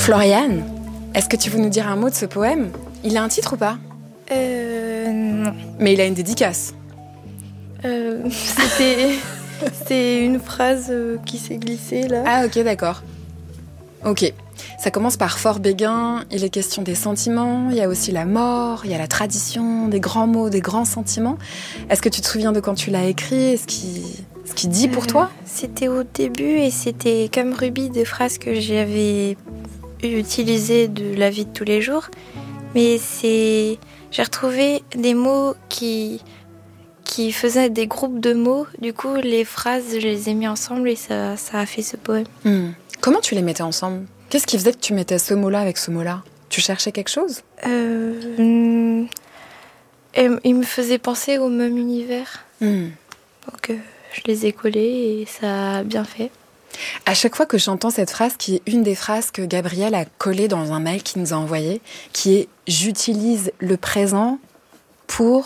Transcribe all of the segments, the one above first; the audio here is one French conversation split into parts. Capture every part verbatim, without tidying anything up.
Floriane, est-ce que tu veux nous dire un mot de ce poème ? Il a un titre ou pas ? Euh... Non. Mais il a une dédicace. Euh, c'était... C'est une phrase qui s'est glissée, là. Ah, ok, d'accord. Ok. Ça commence par Fort Béguin, il est question des sentiments, il y a aussi la mort, il y a la tradition, des grands mots, des grands sentiments. Est-ce que tu te souviens de quand tu l'as écrit ? Ce qu'il ce qu'il dit pour toi ? euh, C'était au début et c'était comme Ruby, des phrases que j'avais utilisées de la vie de tous les jours. Mais c'est... j'ai retrouvé des mots qui... qui faisaient des groupes de mots. Du coup, les phrases, je les ai mis ensemble et ça, ça a fait ce poème. Hmm. Comment tu les mettais ensemble ? Qu'est-ce qui faisait que tu mettais ce mot-là avec ce mot-là ? Tu cherchais quelque chose ? euh, Il me faisait penser au même univers. Hmm. Donc, euh, je les ai collés et ça a bien fait. À chaque fois que j'entends cette phrase, qui est une des phrases que Gabriel a collée dans un mail qu'il nous a envoyé, qui est « J'utilise le présent pour... »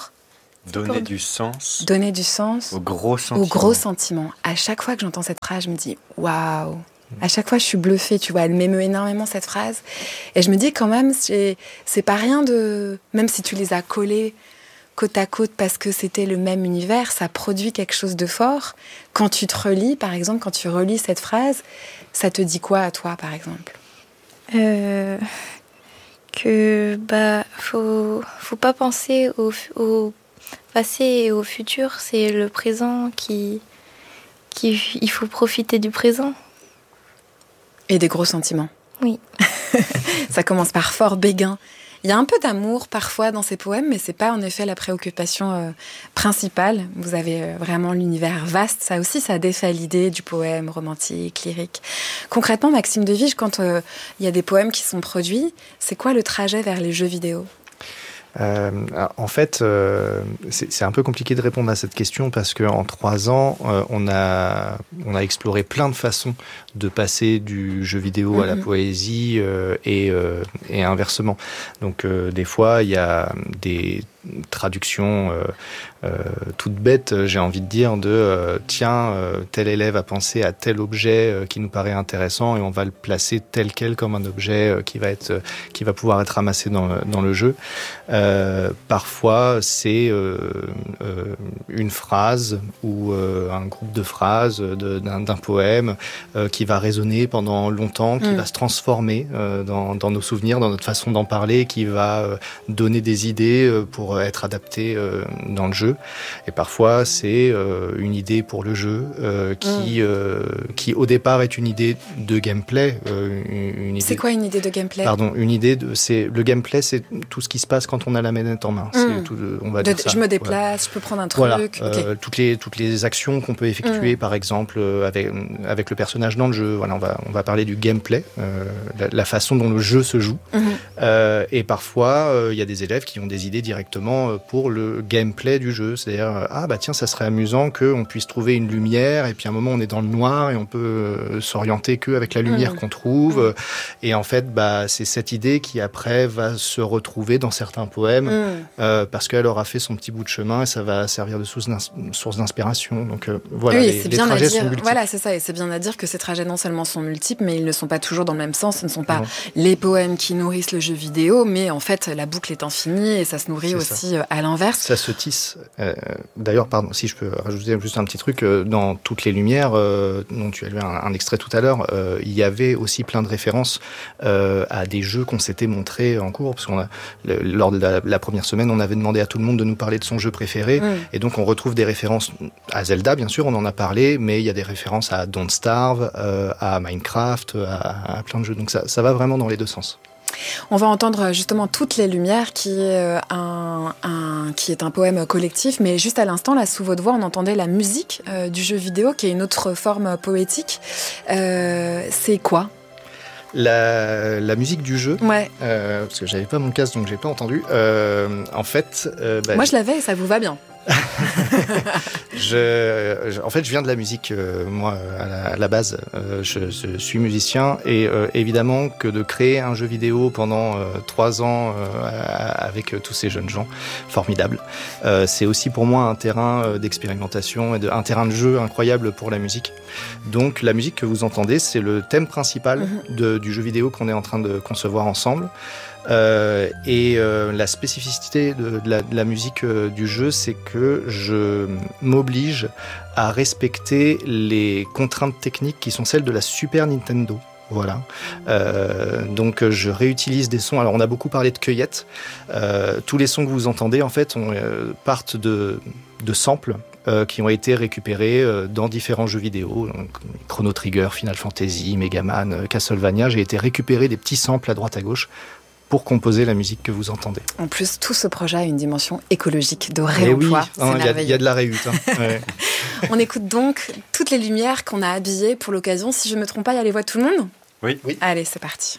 Donner pour du sens. Donner du sens aux gros sentiments. Aux gros sentiments. À chaque fois que j'entends cette phrase, je me dis « Waouh !» À chaque fois, je suis bluffée, tu vois, elle m'émeut énormément cette phrase. Et je me dis quand même, c'est, c'est pas rien de... Même si tu les as collés côte à côte parce que c'était le même univers, ça produit quelque chose de fort. Quand tu te relis, par exemple, quand tu relis cette phrase, ça te dit quoi à toi, par exemple ? euh, Que, bah, faut, faut pas penser au, au passé et au futur, c'est le présent qui... qui il faut profiter du présent. Et des gros sentiments. Oui. Ça commence par Fort Béguin. Il y a un peu d'amour parfois dans ces poèmes, mais c'est pas en effet la préoccupation euh, principale. Vous avez euh, vraiment l'univers vaste. Ça aussi, ça défait l'idée du poème romantique, lyrique. Concrètement, Maxime Devige, quand il euh, y a des poèmes qui sont produits, c'est quoi le trajet vers les jeux vidéo ? Euh, en fait, euh, c'est, c'est un peu compliqué de répondre à cette question parce qu'en trois ans, euh, on a on a exploré plein de façons de passer du jeu vidéo à la poésie euh, et euh, et inversement. Donc euh, des fois, il y a des traductions euh, euh, toutes bêtes, j'ai envie de dire, de euh, tiens, euh, tel élève a pensé à tel objet euh, qui nous paraît intéressant et on va le placer tel quel comme un objet euh, qui va être euh, qui va pouvoir être ramassé dans le, dans le jeu. Euh, parfois, c'est euh, euh, une phrase ou euh, un groupe de phrases de, d'un, d'un poème euh, qui va résonner pendant longtemps, qui mmh. va se transformer euh, dans, dans nos souvenirs, dans notre façon d'en parler, qui va euh, donner des idées euh, pour être adapté euh, dans le jeu. Et parfois, c'est euh, une idée pour le jeu euh, qui, mmh. euh, qui, au départ, est une idée de gameplay. Euh, une, une idée... C'est quoi une idée de gameplay ? Pardon, une idée de... C'est, le gameplay, c'est tout ce qui se passe quand on a la manette en main. C'est mmh. tout, on va de, dire ça. Je me déplace, ouais. Je peux prendre un truc. Voilà. Okay. Euh, toutes, les, toutes les actions qu'on peut effectuer, mmh. par exemple, euh, avec, avec le personnage dans le jeu. Voilà, on va, on va parler du gameplay, euh, la, la façon dont le jeu se joue. Mmh. Euh, et parfois, il euh, y a des élèves qui ont des idées directement pour le gameplay du jeu. C'est-à-dire, ah bah tiens, ça serait amusant qu'on puisse trouver une lumière, et puis à un moment, on est dans le noir, et on peut euh, s'orienter qu'avec la lumière mmh. qu'on trouve. Mmh. Et en fait, bah, c'est cette idée qui, après, va se retrouver dans certains poèmes, mmh. euh, parce qu'elle aura fait son petit bout de chemin, et ça va servir de source, source d'inspiration. Donc euh, voilà, oui, les, c'est les bien trajets à dire. sont multiples. Voilà, c'est ça, et c'est bien à dire que ces trajets, non seulement sont multiples, mais ils ne sont pas toujours dans le même sens. Ce ne sont pas non. les poèmes qui nourrissent le jeu vidéo, mais en fait, la boucle est infinie, et ça se nourrit c'est aussi ça. À l'inverse. Ça se tisse. Euh, d'ailleurs, pardon, si je peux rajouter juste un petit truc, euh, dans Toutes les Lumières, euh, dont tu as lu un, un extrait tout à l'heure, euh, il y avait aussi plein de références euh, à des jeux qu'on s'était montrés en cours, parce qu'on a, le, lors de la, la première semaine, on avait demandé à tout le monde de nous parler de son jeu préféré, mmh. et donc on retrouve des références à Zelda, bien sûr, on en a parlé, mais il y a des références à Don't Starve, euh, à Minecraft, à, à plein de jeux, donc ça, ça va vraiment dans les deux sens. On va entendre justement Toutes les Lumières, qui est un, un, qui est un poème collectif, mais juste à l'instant, là, sous votre voix, on entendait la musique euh, du jeu vidéo, qui est une autre forme poétique. Euh, c'est quoi ? La, la musique du jeu, ouais. euh, parce que j'avais pas mon casque, donc j'ai pas entendu. Euh, en fait, euh, bah, moi je l'avais et ça vous va bien. je, je, en fait, je viens de la musique, euh, moi, à la, à la base. Euh, je, je suis musicien et euh, évidemment que de créer un jeu vidéo pendant euh, trois ans euh, avec tous ces jeunes gens, formidable. Euh, c'est aussi pour moi un terrain d'expérimentation et de, un terrain de jeu incroyable pour la musique. Donc, la musique que vous entendez, c'est le thème principal mmh. de, du jeu vidéo qu'on est en train de concevoir ensemble. Euh, et euh, la spécificité de, de, la, de la musique euh, du jeu, c'est que je m'oblige à respecter les contraintes techniques qui sont celles de la Super Nintendo. Voilà. Euh, donc je réutilise des sons. Alors on a beaucoup parlé de cueillette. Euh, tous les sons que vous entendez en fait on, euh, partent de, de samples euh, qui ont été récupérés euh, dans différents jeux vidéo. Donc, Chrono Trigger, Final Fantasy, Mega Man, euh, Castlevania. J'ai été récupérer des petits samples à droite à gauche pour composer la musique que vous entendez. En plus, tout ce projet a une dimension écologique de réemploi. Oui, il hein, y, y a de la réhute. Hein. Ouais. On écoute donc toutes les lumières qu'on a habillées pour l'occasion. Si je ne me trompe pas, il y a les voix de tout le monde ? Oui. oui. Allez, c'est parti.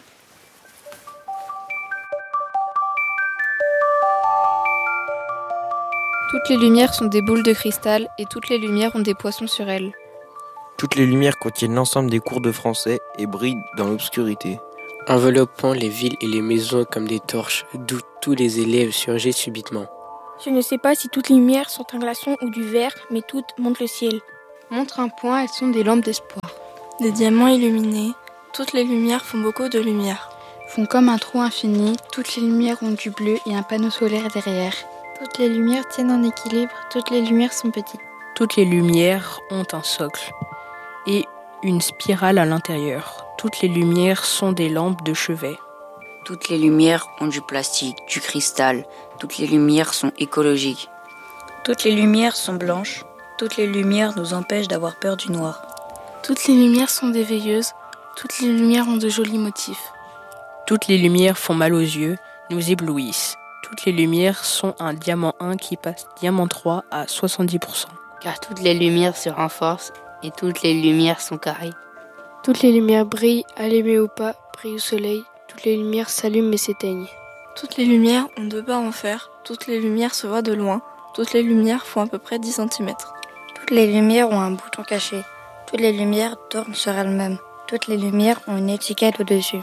Toutes les lumières sont des boules de cristal et toutes les lumières ont des poissons sur elles. Toutes les lumières contiennent l'ensemble des cours de français et brillent dans l'obscurité, enveloppant les villes et les maisons comme des torches, d'où tous les élèves surgissent subitement. Je ne sais pas si toutes les lumières sont un glaçon ou du verre, mais toutes montent le ciel. Montre un point, elles sont des lampes d'espoir. Des diamants illuminés, toutes les lumières font beaucoup de lumière. Font comme un trou infini, toutes les lumières ont du bleu et un panneau solaire derrière. Toutes les lumières tiennent en équilibre, toutes les lumières sont petites. Toutes les lumières ont un socle et une spirale à l'intérieur. Toutes les lumières sont des lampes de chevet. Toutes les lumières ont du plastique, du cristal. Toutes les lumières sont écologiques. Toutes les lumières sont blanches. Toutes les lumières nous empêchent d'avoir peur du noir. Toutes les lumières sont des veilleuses. Toutes les lumières ont de jolis motifs. Toutes les lumières font mal aux yeux, nous éblouissent. Toutes les lumières sont un diamant un qui passe diamant trois à soixante-dix pour cent. Car toutes les lumières se renforcent et toutes les lumières sont carrées. Toutes les lumières brillent, allumées ou pas, brillent au soleil. Toutes les lumières s'allument et s'éteignent. Toutes les lumières ont deux bas en fer. Toutes les lumières se voient de loin. Toutes les lumières font à peu près dix centimètres. Toutes les lumières ont un bouton caché. Toutes les lumières tournent sur elles-mêmes. Toutes les lumières ont une étiquette au-dessus.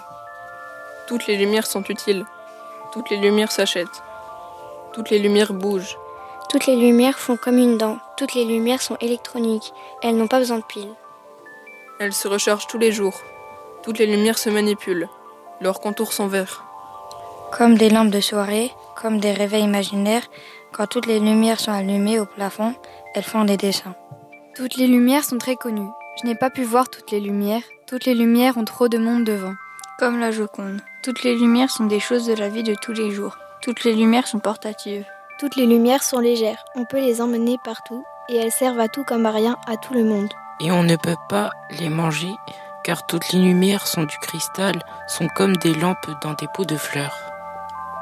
Toutes les lumières sont utiles. Toutes les lumières s'achètent. Toutes les lumières bougent. Toutes les lumières font comme une dent. Toutes les lumières sont électroniques. Elles n'ont pas besoin de piles. Elles se rechargent tous les jours. Toutes les lumières se manipulent. Leurs contours sont verts. Comme des lampes de soirée, comme des réveils imaginaires, quand toutes les lumières sont allumées au plafond, elles font des dessins. Toutes les lumières sont très connues. Je n'ai pas pu voir toutes les lumières. Toutes les lumières ont trop de monde devant. Comme la Joconde. Toutes les lumières sont des choses de la vie de tous les jours. Toutes les lumières sont portatives. Toutes les lumières sont légères. On peut les emmener partout et elles servent à tout comme à rien à tout le monde. Et on ne peut pas les manger car toutes les lumières sont du cristal, sont comme des lampes dans des pots de fleurs.